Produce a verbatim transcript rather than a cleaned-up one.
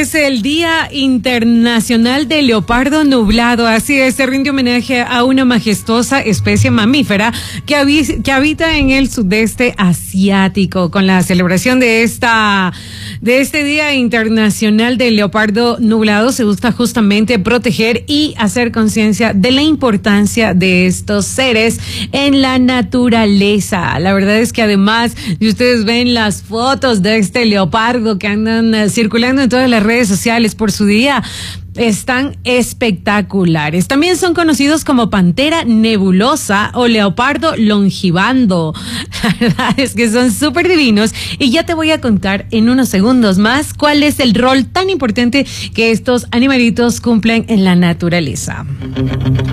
es el Día Internacional del Leopardo Nublado. Así es, se rinde homenaje a una majestuosa especie mamífera que, habi- que habita en el sudeste asiático. Con la celebración de esta de este Día Internacional del Leopardo Nublado se busca justamente proteger y hacer conciencia de la importancia de estos seres en la naturaleza. La verdad es que además, si ustedes ven las fotos de este leopardo que andan uh, circulando en todas las redes sociales por su día, están espectaculares. También son conocidos como pantera nebulosa o leopardo longibando. La verdad es que son súper divinos y ya te voy a contar en unos segundos más cuál es el rol tan importante que estos animalitos cumplen en la naturaleza.